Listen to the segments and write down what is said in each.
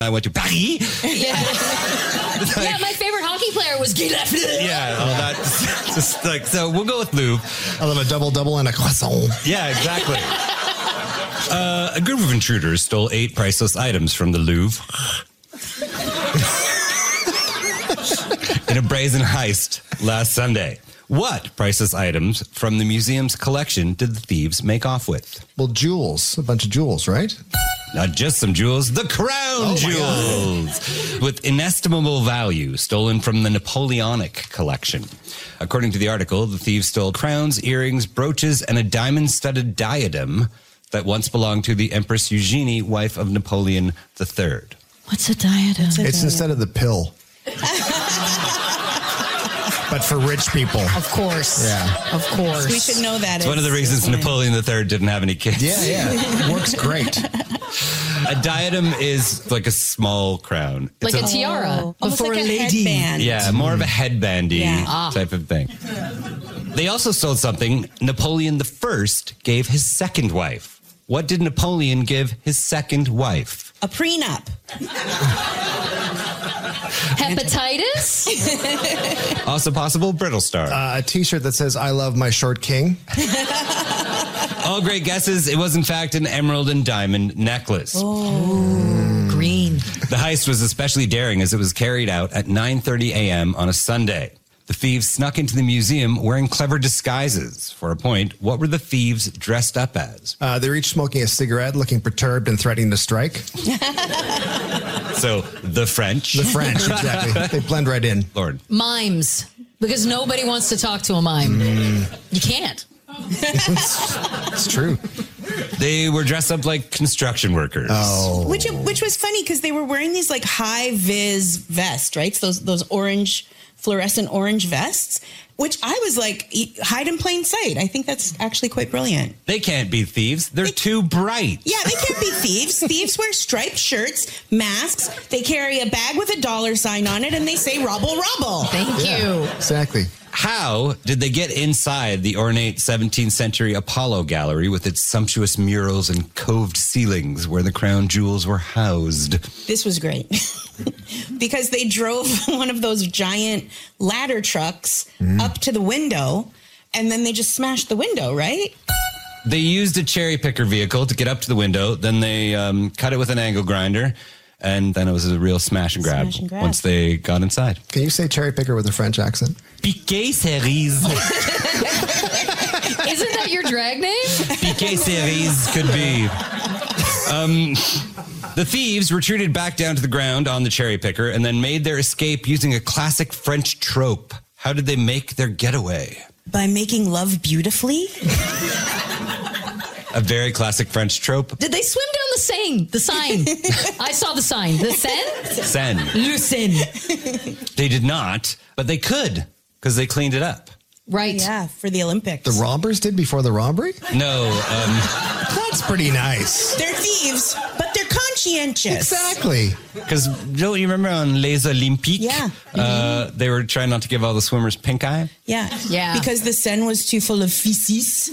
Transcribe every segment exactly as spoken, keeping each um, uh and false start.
I went to Paris. Yeah. Like, yeah, my favorite hockey player was Guy Lafleur. Yeah, all that. Just like, so we'll go with Louvre. I love a double-double and a croissant. Yeah, exactly. uh, a group of intruders stole eight priceless items from the Louvre in a brazen heist last Sunday. What priceless items from the museum's collection did the thieves make off with? Well, jewels. A bunch of jewels, right? Not just some jewels, the crown Oh, jewels, with inestimable value stolen from the Napoleonic collection. According to the article, the thieves stole crowns, earrings, brooches, and a diamond-studded diadem that once belonged to the Empress Eugenie, wife of Napoleon the Third. What's a diadem? It's diadem? instead of the pill. But for rich people. Of course. Yeah. Of course. We should know that. It's one of the reasons Napoleon the Third didn't have any kids. Yeah, yeah. It works great. A diadem is like a small crown. Like It's a tiara. Oh, almost Before like a a lady. headband. Yeah, more of a headbandy Yeah. Ah. type of thing. They also stole something Napoleon the First gave his second wife. What did Napoleon give his second wife? A prenup. Hepatitis? Also possible, Brittle Star. Uh, a t-shirt that says, I love my short king. All great guesses. It was, in fact, an emerald and diamond necklace. Green. The heist was especially daring as it was carried out at nine thirty a.m. on a Sunday. The thieves snuck into the museum wearing clever disguises. For a point, what were the thieves dressed up as? Uh, they're each smoking a cigarette, looking perturbed and threatening to strike. So, the French. The French, exactly. They blend right in. Lord. Mimes. Because nobody wants to talk to a mime. You can't. It's true. They were dressed up like construction workers. Oh. Which which was funny because they were wearing these like high vis vests, right? So those those orange, fluorescent orange vests, which I was like, hide in plain sight. I think that's actually quite brilliant. They can't be thieves. They're They- too bright. Yeah, they can't be thieves. Thieves wear striped shirts, masks. They carry a bag with a dollar sign on it, and they say "rubble, rubble." Thank you. Exactly. How did they get inside the ornate seventeenth century Apollo Gallery with its sumptuous murals and coved ceilings where the crown jewels were housed? This was great because they drove one of those giant ladder trucks up to the window, and then they just smashed the window, right? They used a cherry picker vehicle to get up to the window. Then they um, cut it with an angle grinder. And then it was a real smash and grab, Smash and grab. once they got inside. Can you say cherry picker with a French accent? Piquet Cerise. Isn't that your drag name? Piquet Cerise could be. Um, the thieves retreated back down to the ground on the cherry picker and then made their escape using a classic French trope. How did they make their getaway? By making love beautifully. A very classic French trope. Did they swim down the Seine? The sign. I saw the sign. The Seine? Seine. Le Seine. They did not, but they could because they cleaned it up. Right. Yeah, for the Olympics. The robbers did before the robbery? No, um, That's pretty nice. They're thieves, but they're conscientious. Exactly. because don't you remember on Les Olympiques? Yeah. Uh, they were trying not to give all the swimmers pink eye. Yeah. Yeah. Because the Seine was too full of feces.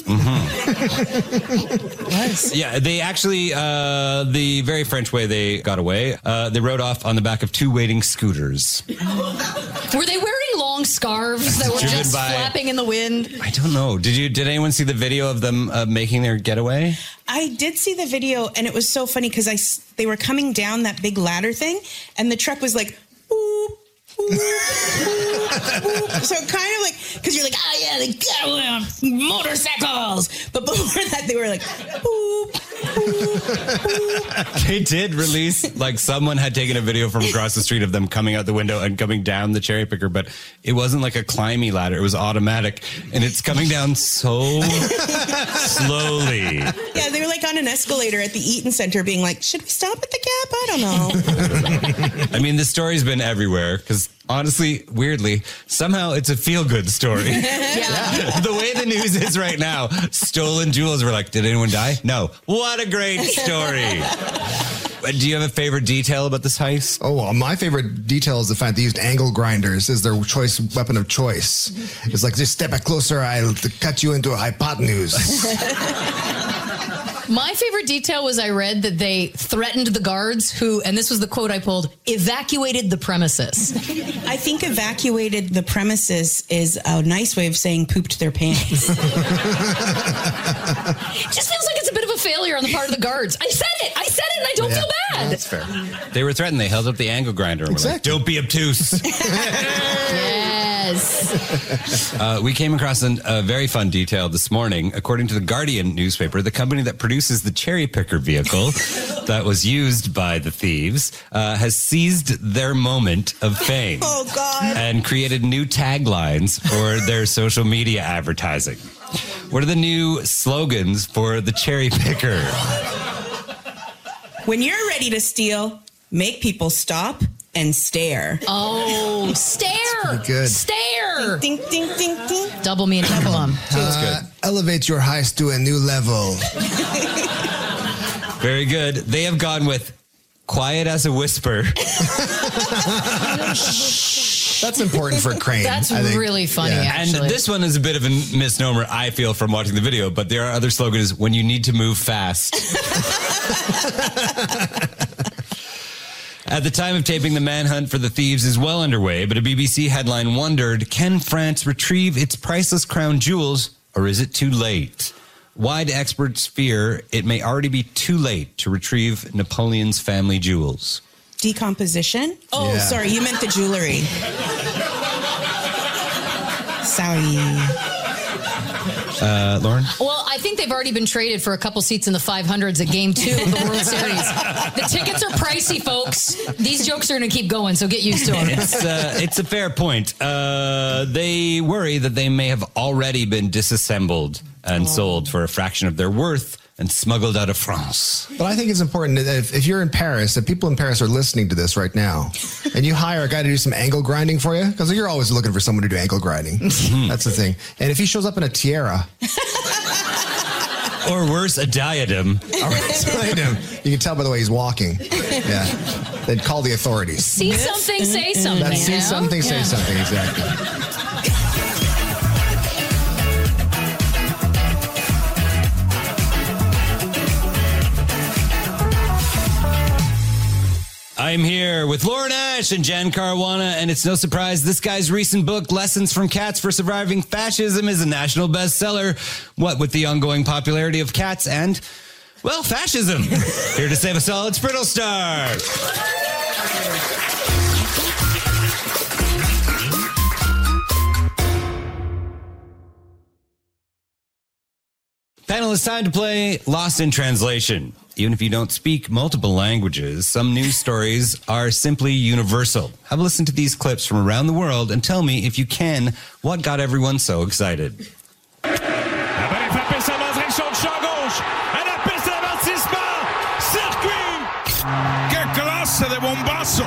Was. Yeah, they actually, uh, the very French way they got away, uh, they rode off on the back of two waiting scooters. Were they wearing long scarves that were Driven just by- flapping in the wind? I don't know. Did you? Did anyone see the video of them uh, making their getaway? I did see the video, and it was so funny because I s- they were coming down that big ladder thing, and the truck was like, boop, boop, boop, boop. So kind of like, because you're like, oh yeah, they got away on motorcycles, but before that they were like, boop, boop, boop. They did release, like someone had taken a video from across the street of them coming out the window and coming down the cherry picker, but it wasn't like a climby ladder. It was automatic, and it's coming down so slowly. Yeah, they were like on an escalator at the Eaton Center, being like, should we stop at the Gap? I don't know. I mean, the story's been everywhere because honestly, weirdly, somehow it's a feel-good story. Yeah. The way the news is right now, stolen jewels, we're like, did anyone die? No. What a great story. Do you have a favorite detail about this heist? Oh, well, my favorite detail is the fact they used angle grinders as their choice weapon of choice. It's like, just step back closer, I'll cut you into a hypotenuse. My favorite detail was I read that they threatened the guards who, and this was the quote I pulled, evacuated the premises. I think evacuated the premises is a nice way of saying pooped their pants. It just feels like it's a bit of a failure on the part of the guards. I said it. I said it and I don't Yeah. feel bad. That's fair. They were threatened. They held up the angle grinder and were like, Exactly. don't be obtuse. Yes. Uh, we came across an, a very fun detail this morning. According to the Guardian newspaper, the company that produces the cherry picker vehicle that was used by the thieves uh, has seized their moment of fame. Oh, God. And created new taglines for their social media advertising. What are the new slogans for the cherry picker? When you're ready to steal, make people stop and stare. Oh, stare. pretty good. Stare. Ding, ding, ding, ding. Double me and double them. That's Uh, good. elevate your heist to a new level. Very good. They have gone with quiet as a whisper. That's important for Crane. That's I think. really funny, Yeah. actually. And this one is a bit of a misnomer, I feel, from watching the video, but there are other slogans when you need to move fast. At the time of taping, the manhunt for the thieves is well underway, but a B B C headline wondered, can France retrieve its priceless crown jewels, or is it too late? Why do experts fear it may already be too late to retrieve Napoleon's family jewels? Decomposition? Oh, Yeah. sorry. You meant the jewelry. Sorry. Uh, Lauren? Well, I think they've already been traded for a couple seats in the five hundreds at game two of the World Series. The tickets are pricey, folks. These jokes are going to keep going, so get used to them. It's, uh, it's a fair point. Uh, they worry that they may have already been disassembled and Oh. sold for a fraction of their worth and smuggled out of France. But I think it's important that if, if you're in Paris, if people in Paris are listening to this right now, and you hire a guy to do some angle grinding for you, because you're always looking for someone to do angle grinding. That's the thing. And if he shows up in a tiara, Or worse, a diadem. all right, so I know, you can tell by the way he's walking. Yeah, they'd call the authorities. See something, say something. That's see you know? something, say Yeah. something. Exactly. I'm here with Lauren Ash and Jan Caruana, and it's no surprise this guy's recent book, Lessons from Cats for Surviving Fascism, is a national bestseller. What with the ongoing popularity of cats and, well, fascism. Here to save us all, it's Brittle Star. Panel, it's time to play Lost in Translation. Even if you don't speak multiple languages, some news stories are simply universal. Have a listen to these clips from around the world and tell me, if you can, what got everyone so excited. La balle est frappée sur la direction du champ gauche. À la piste d'avertissement. Circuit. ¡Qué clase de bombazo!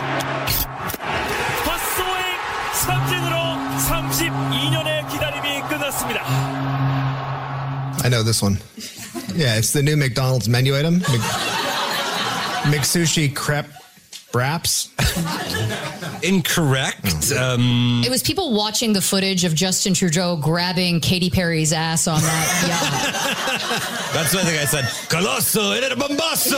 헛스윙 삼진으로 삼십이 년의 기다림이 끝났습니다. I know this one. Yeah, it's the new McDonald's menu item. Mc, McSushi crepe wraps. Incorrect. Um, It was people watching the footage of Justin Trudeau grabbing Katy Perry's ass on that yacht. that's what I think I said. Colosso era bombasso.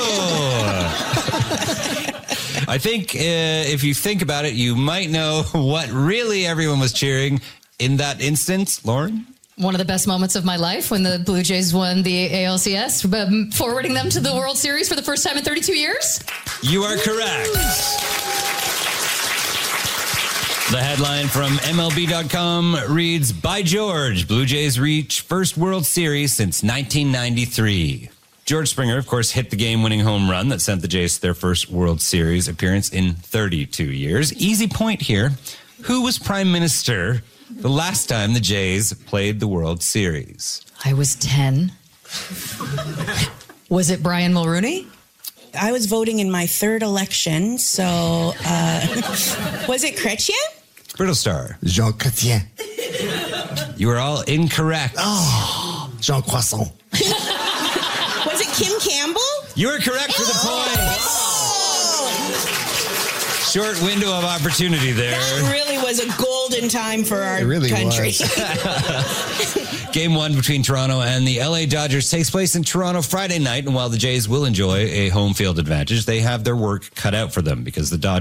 I think uh, if you think about it, you might know what really everyone was cheering in that instance. Lauren? One of the best moments of my life when the Blue Jays won the A L C S, um, forwarding them to the World Series for the first time in thirty-two years. You are correct. The headline from M L B dot com reads, By George, Blue Jays reach first World Series since nineteen ninety-three. George Springer, of course, hit the game-winning home run that sent the Jays to their first World Series appearance in thirty-two years. Easy point here. Who was prime minister the last time the Jays played the World Series? I was ten. Was it Brian Mulrooney? I was voting in my third election, so uh, was it Chrétien? Brittle Star. Jean Chrétien. You are all incorrect. Oh, Jean Croissant. Was it Kim Campbell? You are correct for the point. Oh, Short window of opportunity there. that really was a golden time for our It really country. was. Game one between Toronto and the L A Dodgers takes place in Toronto Friday night. And while the Jays will enjoy a home field advantage, they have their work cut out for them because the Dodgers